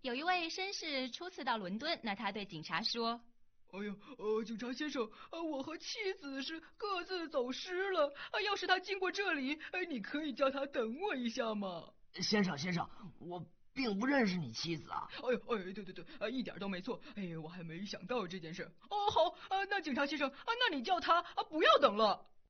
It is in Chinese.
有一位绅士初次到伦敦，那他对警察说： 哎呦，警察先生，我和妻子是各自走失了，要是他经过这里，你可以叫他等我一下吗？ 先生，我并不认识你妻子啊。 对，一点都没错。我还没想到这件事。好，那警察先生，那你叫他不要等了。